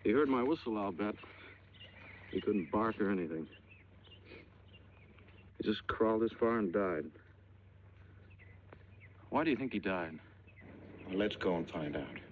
He heard my whistle, I'll bet. He couldn't bark or anything. He just crawled this far and died. Why do you think he died? Well, let's go and find out.